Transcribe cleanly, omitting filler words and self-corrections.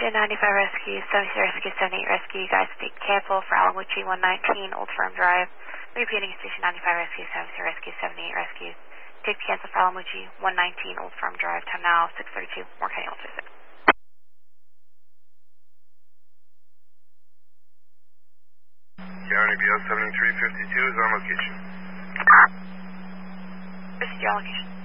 Station 95 Rescue, 70 Rescue, 78 Rescue. You guys take cancel for Alamuchi 119 Old Firm Drive. Repeating Station 95 Rescue, 70 Rescue, 78 Rescue. Take cancel for Alamuchi 119 Old Firm Drive. Time now 6:32. More County Ultra 6. County BL 7352 is on location. This is your location.